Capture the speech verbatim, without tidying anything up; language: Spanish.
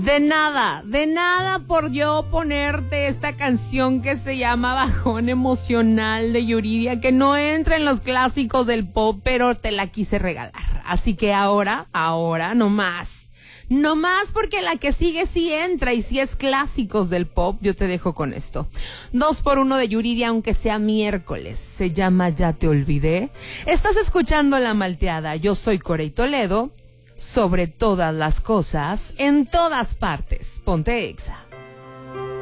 De nada, de nada por yo ponerte esta canción que se llama Bajón Emocional de Yuridia, que no entra en los clásicos del pop, pero te la quise regalar. Así que ahora, ahora, no más. No más porque la que sigue sí entra y sí es clásicos del pop. Yo te dejo con esto. Dos por uno de Yuridia, aunque sea miércoles. Se llama Ya te olvidé. Estás escuchando La Malteada. Yo soy Corey Toledo. Sobre todas las cosas, en todas partes. Ponte Exa.